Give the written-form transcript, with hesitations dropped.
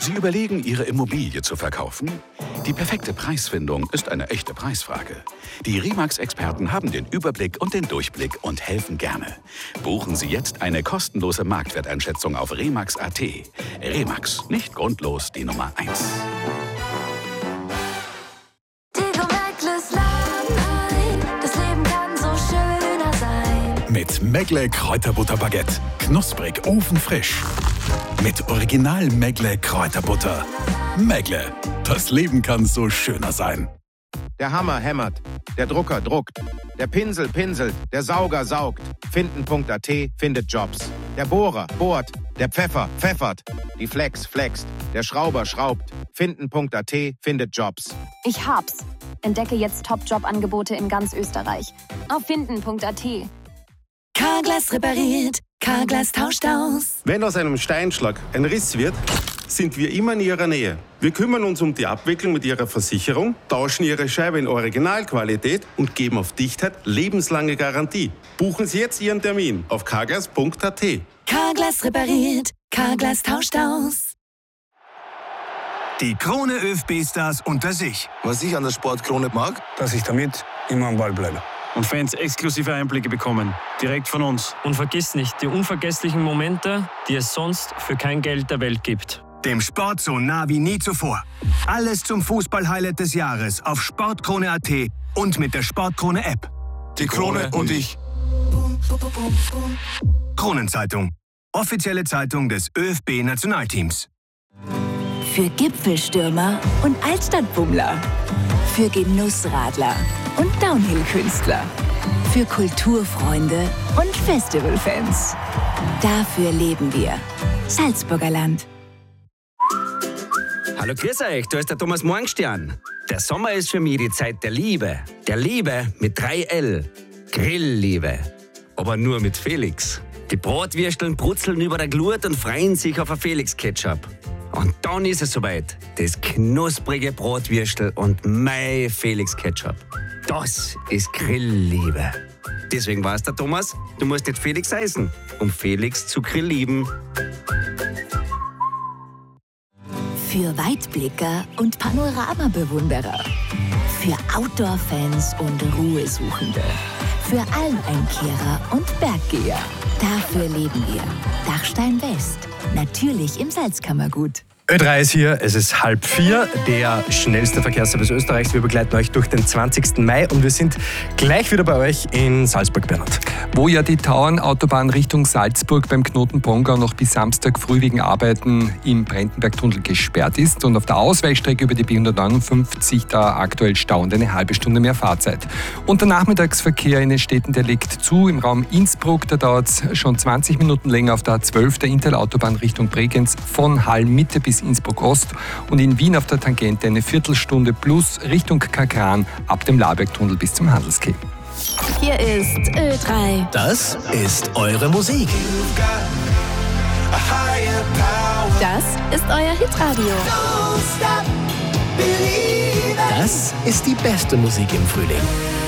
Sie überlegen, Ihre Immobilie zu verkaufen? Die perfekte Preisfindung ist eine echte Preisfrage. Die Remax-Experten haben den Überblick und den Durchblick und helfen gerne. Buchen Sie jetzt eine kostenlose Marktwerteinschätzung auf Remax.at. Remax, nicht grundlos die Nummer 1. Mit Megle Kräuterbutterbaguette. Knusprig, ofenfrisch. Mit Original Megle Kräuterbutter. Megle, das Leben kann so schöner sein. Der Hammer hämmert, der Drucker druckt, der Pinsel pinselt, der Sauger saugt. Finden.at findet Jobs. Der Bohrer bohrt, der Pfeffer pfeffert, die Flex flext, der Schrauber schraubt. Finden.at findet Jobs. Ich hab's. Entdecke jetzt Top-Job-Angebote in ganz Österreich. Auf Finden.at. Carglass repariert, Carglass tauscht aus. Wenn aus einem Steinschlag ein Riss wird, sind wir immer in Ihrer Nähe. Wir kümmern uns um die Abwicklung mit Ihrer Versicherung, tauschen Ihre Scheibe in Originalqualität und geben auf Dichtheit lebenslange Garantie. Buchen Sie jetzt Ihren Termin auf carglass.at. Carglass repariert, Carglass tauscht aus. Die Krone ÖFB-Stars unter sich. Was ich an der Sportkrone mag, dass ich damit immer am Ball bleibe. Und Fans exklusive Einblicke bekommen, direkt von uns. Und vergiss nicht, die unvergesslichen Momente, die es sonst für kein Geld der Welt gibt. Dem Sport so nah wie nie zuvor. Alles zum Fußball-Highlight des Jahres auf Sportkrone.at und mit der Sportkrone-App. Die Krone und ich. Kronenzeitung. Offizielle Zeitung des ÖFB-Nationalteams. Für Gipfelstürmer und Altstadtbummler. Für Genussradler und Downhill-Künstler. Für Kulturfreunde und Festivalfans. Dafür leben wir. Salzburger Land. Hallo, grüß euch, da ist der Thomas Morgenstern. Der Sommer ist für mich die Zeit der Liebe. Der Liebe mit 3L. Grillliebe. Aber nur mit Felix. Die Bratwürsteln brutzeln über der Glut und freuen sich auf ein Felix-Ketchup. Und dann ist es soweit. Das knusprige Bratwürstel und mein Felix-Ketchup. Das ist Grillliebe. Deswegen weiß der Thomas, du musst nicht Felix heißen, um Felix zu grilllieben. Für Weitblicker und Panoramabewunderer. Für Outdoor-Fans und Ruhesuchende. Für Almeinkehrer und Berggeher. Dafür leben wir. Dachstein West. Natürlich im Salzkammergut. Ö3 ist hier, es ist 3:30, der schnellste Verkehrsservice Österreichs. Wir begleiten euch durch den 20. Mai und wir sind gleich wieder bei euch in Salzburg, Bernhard. Wo ja die Tauernautobahn Richtung Salzburg beim Knoten Pongau noch bis Samstag früh wegen Arbeiten im Brentenbergtunnel gesperrt ist und auf der Ausweichstrecke über die B159 da aktuell Stau und eine halbe Stunde mehr Fahrzeit. Und der Nachmittagsverkehr in den Städten, der legt zu. Im Raum Innsbruck, da dauert es schon 20 Minuten länger auf der A12 der Intelautobahn Richtung Bregenz von Hall-Mitte bis Innsbruck Ost und in Wien auf der Tangente eine Viertelstunde plus Richtung Kakran ab dem Labergtunnel bis zum Handelskeh. Hier ist Ö3. Das ist eure Musik. Das ist euer Hitradio. Das ist die beste Musik im Frühling.